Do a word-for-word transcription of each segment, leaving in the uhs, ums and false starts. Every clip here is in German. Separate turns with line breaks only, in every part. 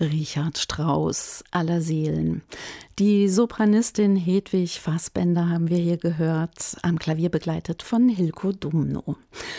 Richard Strauss, aller Seelen. Die Sopranistin Hedwig Fassbender haben wir hier gehört, am Klavier begleitet von Hilko Dumno.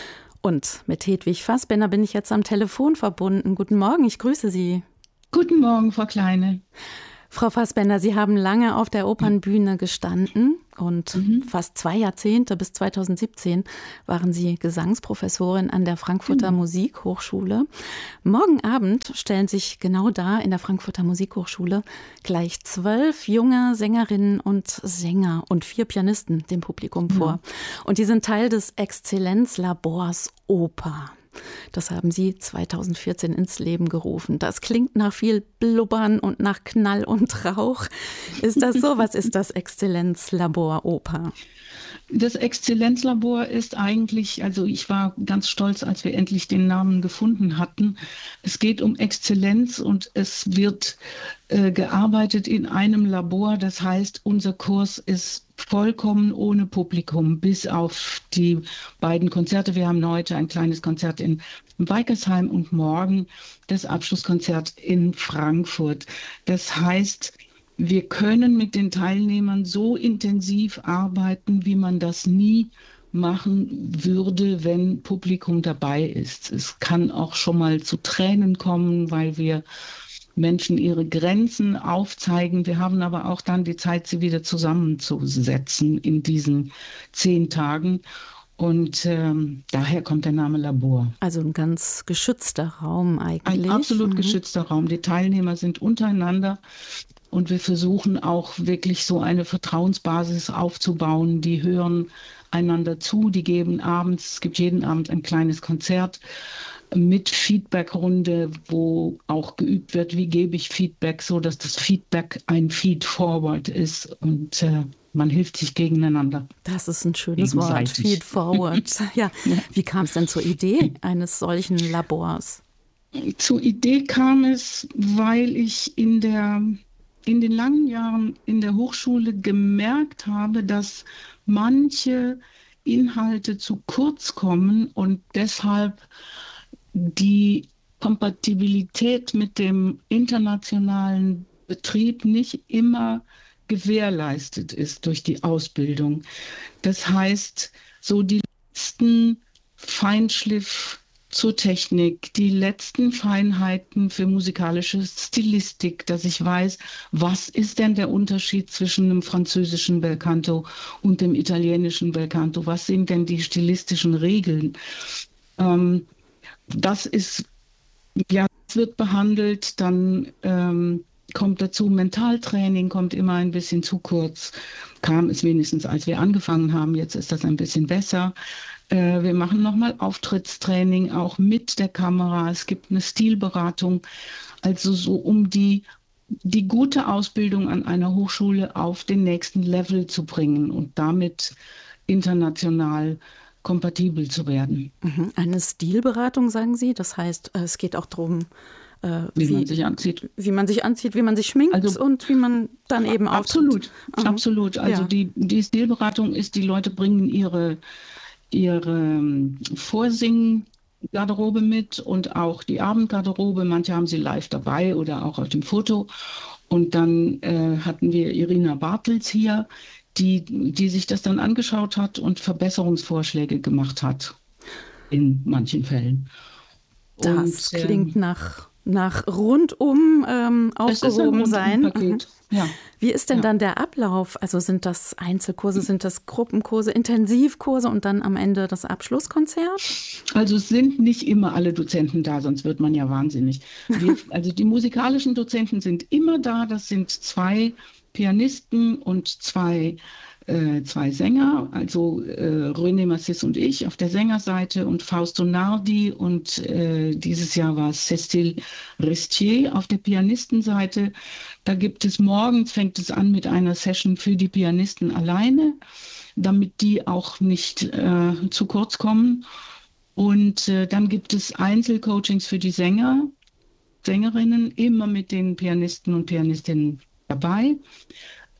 Und mit Hedwig Fassbender bin ich jetzt am Telefon verbunden. Guten Morgen, ich grüße Sie.
Guten Morgen, Frau Kleine.
Frau Fassbender, Sie haben lange auf der Opernbühne gestanden und mhm. fast zwei Jahrzehnte, bis zweitausendsiebzehn, waren Sie Gesangsprofessorin an der Frankfurter mhm. Musikhochschule. Morgen Abend stellen sich genau da in der Frankfurter Musikhochschule gleich zwölf junge Sängerinnen und Sänger und vier Pianisten dem Publikum mhm. vor. Und die sind Teil des Exzellenzlabors Oper. Das haben Sie zweitausendvierzehn ins Leben gerufen. Das klingt nach viel Blubbern und nach Knall und Rauch. Ist das so? Was ist das Exzellenzlabor Oper?
Das Exzellenzlabor ist eigentlich, also ich war ganz stolz, als wir endlich den Namen gefunden hatten. Es geht um Exzellenz und es wird äh, gearbeitet in einem Labor. Das heißt, unser Kurs ist vollkommen ohne Publikum, bis auf die beiden Konzerte. Wir haben heute ein kleines Konzert in Weikersheim und morgen das Abschlusskonzert in Frankfurt. Das heißt, wir können mit den Teilnehmern so intensiv arbeiten, wie man das nie machen würde, wenn Publikum dabei ist. Es kann auch schon mal zu Tränen kommen, weil wir Menschen ihre Grenzen aufzeigen. Wir haben aber auch dann die Zeit, sie wieder zusammenzusetzen in diesen zehn Tagen. Und ähm, daher kommt der Name Labor.
Also ein ganz geschützter Raum eigentlich.
Ein absolut
mhm.
geschützter Raum. Die Teilnehmer sind untereinander. Und wir versuchen auch wirklich so eine Vertrauensbasis aufzubauen. Die hören einander zu, die geben abends, es gibt jeden Abend ein kleines Konzert mit Feedbackrunde, wo auch geübt wird, wie gebe ich Feedback, so dass das Feedback ein Feed-Forward ist und äh, man hilft sich gegeneinander.
Das ist ein schönes Wort, Feed-Forward. Ja. Ja. Wie kam es denn zur Idee eines solchen Labors?
Zur Idee kam es, weil ich in der in den langen Jahren in der Hochschule gemerkt habe, dass manche Inhalte zu kurz kommen und deshalb die Kompatibilität mit dem internationalen Betrieb nicht immer gewährleistet ist durch die Ausbildung. Das heißt, so die letzten Feinschliff zur Technik, die letzten Feinheiten für musikalische Stilistik, dass ich weiß, was ist denn der Unterschied zwischen einem französischen Belcanto und dem italienischen Belcanto? Was sind denn die stilistischen Regeln? Ähm, das ist, ja, das wird behandelt, dann ähm, kommt dazu Mentaltraining, kommt immer ein bisschen zu kurz. Kam es wenigstens, als wir angefangen haben, jetzt ist das ein bisschen besser. Wir machen nochmal Auftrittstraining, auch mit der Kamera. Es gibt eine Stilberatung, also so um die, die gute Ausbildung an einer Hochschule auf den nächsten Level zu bringen und damit international kompatibel zu werden.
Eine Stilberatung, sagen Sie? Das heißt, es geht auch darum,
äh, wie, wie man sich anzieht.
Wie man sich anzieht, wie man sich schminkt also, und wie man dann eben
absolut,
auftritt.
Absolut, also ja. die, die Stilberatung ist, die Leute bringen ihre ihre Vorsing-Garderobe mit und auch die Abendgarderobe. Manche haben sie live dabei oder auch auf dem Foto. Und dann äh, hatten wir Irina Bartels hier, die, die sich das dann angeschaut hat und Verbesserungsvorschläge gemacht hat in manchen Fällen.
Das und, klingt ähm, nach, nach rundum ähm, aufgehoben sein.
Mhm. Ja.
Wie ist denn ja. dann der Ablauf? Also sind das Einzelkurse, sind das Gruppenkurse, Intensivkurse und dann am Ende das Abschlusskonzert?
Also es sind nicht immer alle Dozenten da, sonst wird man ja wahnsinnig. Wir, also die musikalischen Dozenten sind immer da. Das sind zwei Pianisten und zwei, äh, zwei Sänger, also äh, René Massis und ich auf der Sängerseite und Fausto Nardi und äh, dieses Jahr war es Cécile Restier auf der Pianistenseite. Da gibt es morgens, fängt es an mit einer Session für die Pianisten alleine, damit die auch nicht äh, zu kurz kommen. Und äh, dann gibt es Einzelcoachings für die Sänger, Sängerinnen, immer mit den Pianisten und Pianistinnen dabei.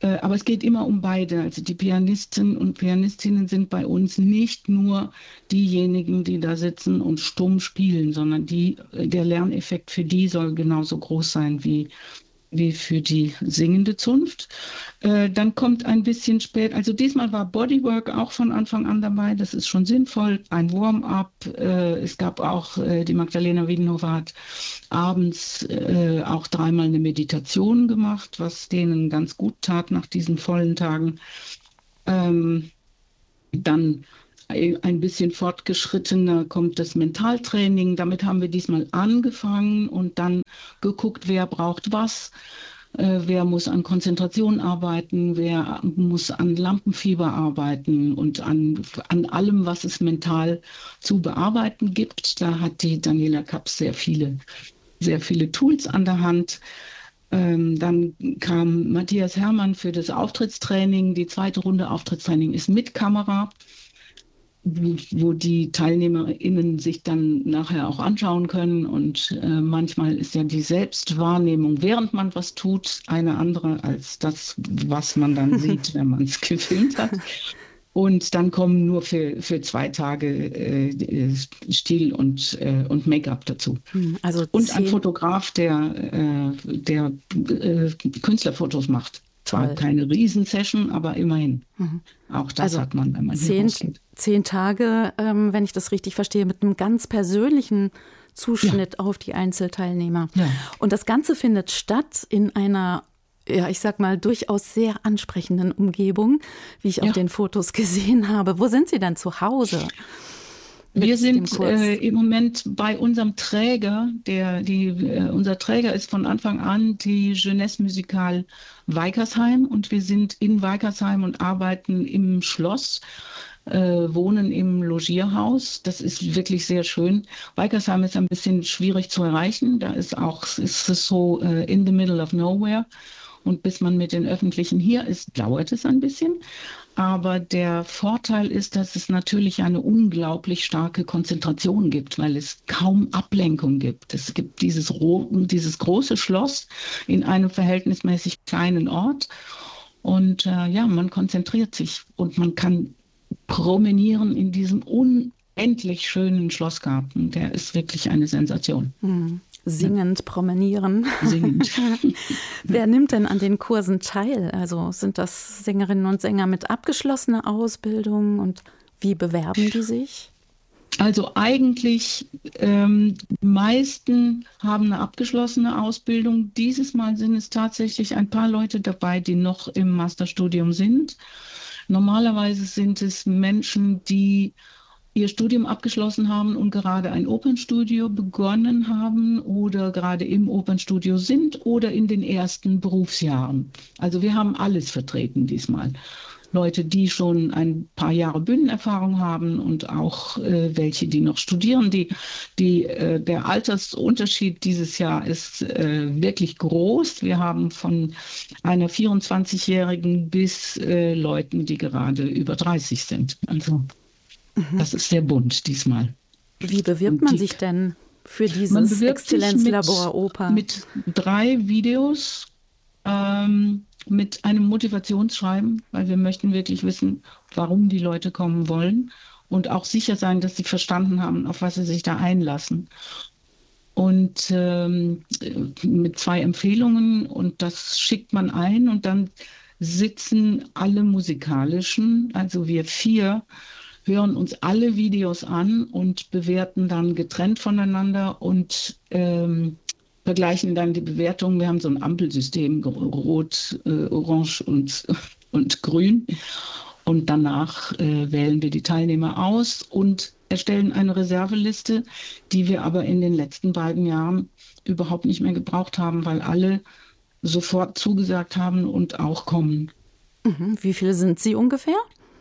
Aber es geht immer um beide. Also die Pianisten und Pianistinnen sind bei uns nicht nur diejenigen, die da sitzen und stumm spielen, sondern die, der Lerneffekt für die soll genauso groß sein wie, wie für die singende Zunft. Äh, dann kommt ein bisschen spät, also diesmal war Bodywork auch von Anfang an dabei, das ist schon sinnvoll, ein Warm-up. Äh, es gab auch, äh, die Magdalena Wiedenhofer hat abends äh, auch dreimal eine Meditation gemacht, was denen ganz gut tat nach diesen vollen Tagen. Ähm, dann ein bisschen fortgeschrittener kommt das Mentaltraining. Damit haben wir diesmal angefangen und dann geguckt, wer braucht was, äh, wer muss an Konzentration arbeiten, wer muss an Lampenfieber arbeiten und an, an allem, was es mental zu bearbeiten gibt. Da hat die Daniela Kaps sehr viele, sehr viele Tools an der Hand. Ähm, dann kam Matthias Hermann für das Auftrittstraining. Die zweite Runde Auftrittstraining ist mit Kamera, wo die TeilnehmerInnen sich dann nachher auch anschauen können. Und äh, manchmal ist ja die Selbstwahrnehmung, während man was tut, eine andere als das, was man dann sieht, wenn man es gefilmt hat. Und dann kommen nur für, für zwei Tage äh, Stil und, äh, und Make-up dazu. Also und ein Fotograf, der, äh, der äh, Künstlerfotos macht. Zwar Toll. Keine Riesensession, aber immerhin. Mhm. Auch das also hat man, wenn man
zehn, zehn Tage, ähm, wenn ich das richtig verstehe, mit einem ganz persönlichen Zuschnitt ja. auf die Einzelteilnehmer. Ja. Und das Ganze findet statt in einer, ja, ich sag mal, durchaus sehr ansprechenden Umgebung, wie ich ja. auf den Fotos gesehen habe. Wo sind Sie denn zu Hause?
Wir sind äh, im Moment bei unserem Träger, der, die, äh, unser Träger ist von Anfang an die Jeunesse Musicale Weikersheim und wir sind in Weikersheim und arbeiten im Schloss, äh, wohnen im Logierhaus. Das ist wirklich sehr schön. Weikersheim ist ein bisschen schwierig zu erreichen, da ist auch, ist es so äh, in the middle of nowhere und bis man mit den Öffentlichen hier ist, dauert es ein bisschen. Aber der Vorteil ist, dass es natürlich eine unglaublich starke Konzentration gibt, weil es kaum Ablenkung gibt. Es gibt dieses, dieses große Schloss in einem verhältnismäßig kleinen Ort. Und äh, ja, man konzentriert sich und man kann promenieren in diesem unendlich schönen Schlossgarten. Der ist wirklich eine Sensation.
Hm. Singend promenieren.
Singend.
Wer nimmt denn an den Kursen teil? Also sind das Sängerinnen und Sänger mit abgeschlossener Ausbildung und wie bewerben die sich?
Also eigentlich, ähm, die meisten haben eine abgeschlossene Ausbildung. Dieses Mal sind es tatsächlich ein paar Leute dabei, die noch im Masterstudium sind. Normalerweise sind es Menschen, die ihr Studium abgeschlossen haben und gerade ein Opernstudio begonnen haben oder gerade im Opernstudio sind oder in den ersten Berufsjahren. Also wir haben alles vertreten diesmal. Leute, die schon ein paar Jahre Bühnenerfahrung haben und auch äh, welche, die noch studieren. Die, die, äh, der Altersunterschied dieses Jahr ist äh, wirklich groß. Wir haben von einer vierundzwanzigjährigen bis äh, Leuten, die gerade über dreißig sind. Also das ist sehr bunt diesmal.
Wie bewirbt man die, sich denn für dieses Exzellenzlabor Oper?
Mit drei Videos, ähm, mit einem Motivationsschreiben, weil wir möchten wirklich wissen, warum die Leute kommen wollen und auch sicher sein, dass sie verstanden haben, auf was sie sich da einlassen. Und ähm, mit zwei Empfehlungen und das schickt man ein und dann sitzen alle musikalischen, also wir vier, hören uns alle Videos an und bewerten dann getrennt voneinander und ähm, vergleichen dann die Bewertungen. Wir haben so ein Ampelsystem, rot, äh, orange und, und grün. Und danach äh, wählen wir die Teilnehmer aus und erstellen eine Reserveliste, die wir aber in den letzten beiden Jahren überhaupt nicht mehr gebraucht haben, weil alle sofort zugesagt haben und auch kommen.
Mhm. Wie viele sind Sie ungefähr?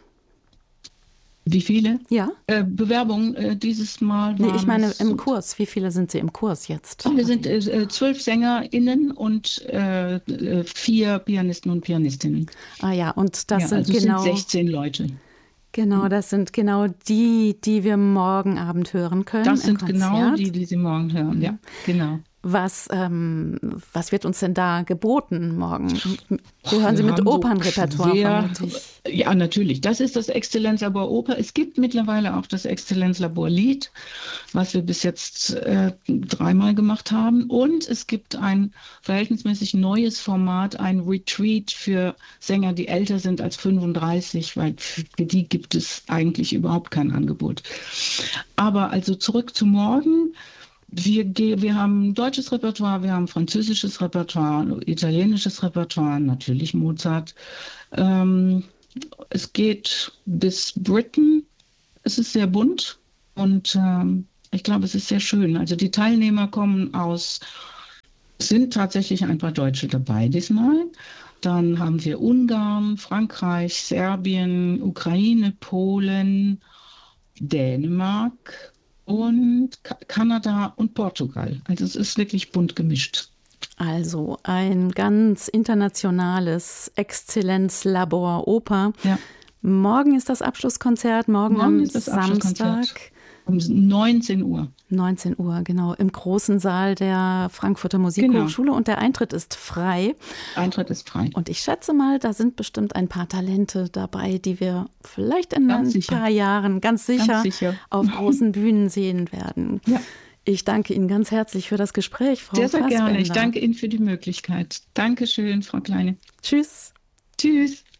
Wie viele?
Ja.
Äh, Bewerbungen äh, dieses Mal
waren nee, ich meine im Kurs. Wie viele sind Sie im Kurs jetzt?
Wir sind äh, zwölf SängerInnen und äh, vier Pianisten und Pianistinnen.
Ah ja, und das
ja,
sind
also
genau
sind sechzehn Leute.
Genau, das sind genau die, die wir morgen Abend hören können.
Das sind genau die, die Sie morgen hören, ja, genau.
Was, ähm, was wird uns denn da geboten morgen? Wir hören Sie
Wir
mit
haben so
Opernrepertoire
schwer-
vermutlich.
Ja, natürlich. Das ist das Exzellenzlabor Oper. Es gibt mittlerweile auch das Exzellenzlabor Lied, was wir bis jetzt äh, dreimal gemacht haben. Und es gibt ein verhältnismäßig neues Format, ein Retreat für Sänger, die älter sind als fünfunddreißig, weil für die gibt es eigentlich überhaupt kein Angebot. Aber also zurück zu morgen. Wir, ge- wir haben deutsches Repertoire, wir haben französisches Repertoire, italienisches Repertoire, natürlich Mozart. Ähm, es geht bis Britten. Es ist sehr bunt und ähm, ich glaube, es ist sehr schön. Also die Teilnehmer kommen aus, es sind tatsächlich ein paar Deutsche dabei diesmal. Dann haben wir Ungarn, Frankreich, Serbien, Ukraine, Polen, Dänemark und Ka- Kanada und Portugal. Also es ist wirklich bunt gemischt.
Also ein ganz internationales Exzellenzlabor Oper.
Ja.
Morgen ist das Abschlusskonzert, morgen,
Morgen
am
ist das
Samstag,
Abschlusskonzert. Um neunzehn Uhr.
neunzehn Uhr, genau, im großen Saal der Frankfurter Musikhochschule und der Eintritt ist frei.
Eintritt ist frei.
Und ich schätze mal, da sind bestimmt ein paar Talente dabei, die wir vielleicht in
Ganz
ein
sicher.
paar Jahren ganz sicher,
Ganz sicher.
auf großen Bühnen sehen werden.
Ja.
Ich danke Ihnen ganz herzlich für das Gespräch, Frau
Sehr, sehr gerne. Ich
Fassbender.
danke Ihnen für die Möglichkeit. Dankeschön, Frau Kleine.
Tschüss.
Tschüss.